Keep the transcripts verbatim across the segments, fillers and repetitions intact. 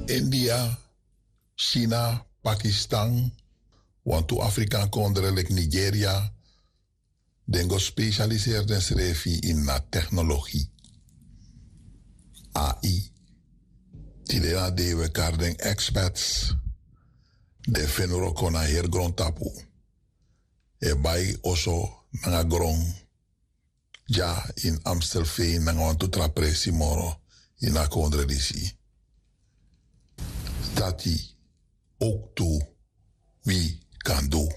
India, China, Pakistan, want to Afrika kondre like Nigeria, dengo specialiseerd en schreef in na technologie. A I. Tidena de we karden experts. De fenuro kona her grond tapu. E bai oso nanga grond. Ja in Amstelveen nanga wantu trapresi moro in a kondre disi. Tati ook toe wie kan doen.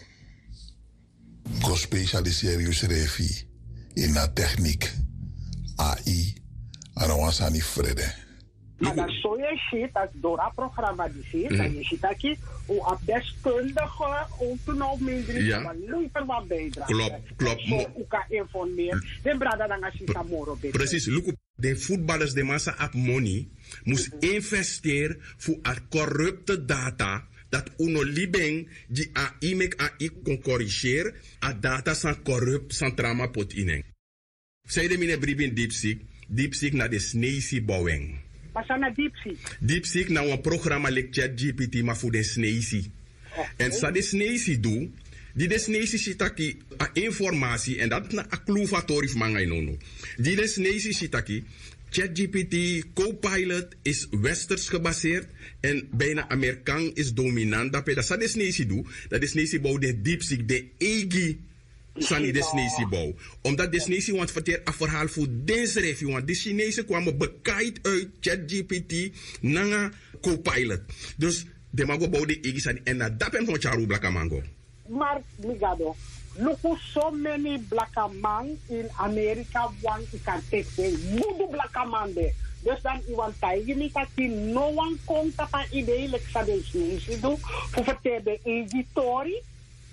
Go specialiseer je schreef in na techniek. A I. En dan was aan die vrede. Maar dat zo je ziet, dat door dat programma die ziet, dat je ziet dat je hoe deskundige autonomie ja. liever wat bijdraagt. Klopt, klopt. Zo hoe kan informeren. De brada dan als je kan moro beter. Precies, look, de voetballers de massa op money moest mm-hmm. investeren voor a corrupte data. Dat uno libeng die A I mek A I kon corrigeren, a data san corrupt san trama pot ineng. Zij de mine bribin DeepSeek, DeepSeek na de sneezi bouwing. Wat is naar DeepSeek? DeepSeek na een programma like ChatGPT maar voor de sneezi. En sa de sneezi doe, die de sneezi shitaki a informatie en dat na a kluvatori van manga inono. Die de sneezi shitaki ChatGPT Copilot is westers gebaseerd en bijna Amerikaan is dominant. Dat is de sneezi doe, dat is sneezi bouw de DeepSeek de egi. Sani de Chinese bouw. Omdat de Chinese want verteer een verhaal voor deze review. Want de Chinezen kwamen bekijkt uit ChatGPT naar Copilot. Dus de mago bouw de Igis en dat dat hem van Charu Blakamango. Maar, Migado, look so many Blakaman in Amerika want you can take the mudu Blakamande. Dus dan iemand tegen me dat die no one komt op een idee, like sa de Chinese doen, voor verteer de editori.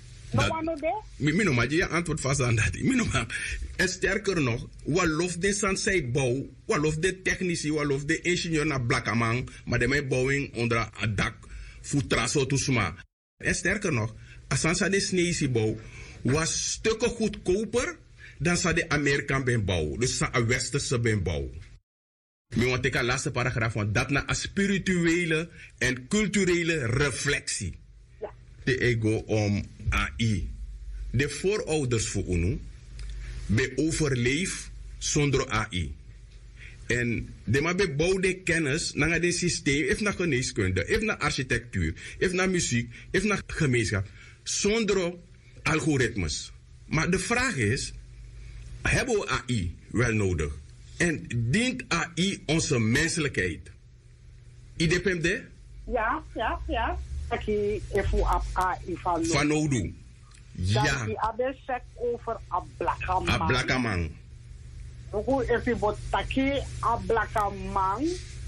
Ik no maar je antwoord vast aan dat. En sterker nog, wat lof de sansei bouw, wat lof de technici, wat lof de ingenieur naar Blakaman, maar de mijn bouwing onder het dak voor traso toesma. En sterker nog, als sansa de sneezi bouw was stukken goedkoper dan sa de Amerikaan ben bouw. Dus sa een westerse ben bouw. Ik want ik een laatste paragraaf van dat naar een spirituele en culturele reflectie. De ego om A I. De voorouders voor UNO be overleef zonder A I. En de maar bebouwde kennis naar het systeem, even naar geneeskunde, even naar architectuur, even naar muziek, even naar gemeenschap, zonder algoritmes. Maar de vraag is, hebben we A I wel nodig? En dient A I onze menselijkheid? I D P M D? Ja, ja, ja. Aki even op A I van Van Nodu. Ja. Dan die hebben het over a Blakaman. A Blakaman. Ook even wat taki a Blakaman.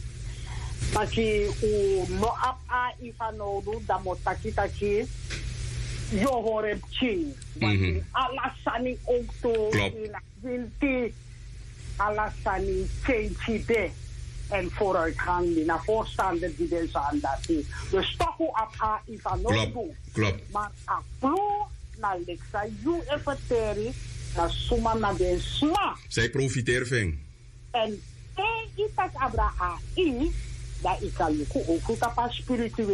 Taki u no op A I van Nodu, dan moet taki taki je hoort hem ching. Want alasani ook to in winti alasani change de. En vooruitgang naar voorstander die deze aan dat is. Dus toch hoe op A I van Nodu. Klopt. Maar aplo na Lexa, you efeteri, na suma na de sma. Zij profiteren van. En te itas abra A I, dat ik kan lukken ook goed op spiritueel.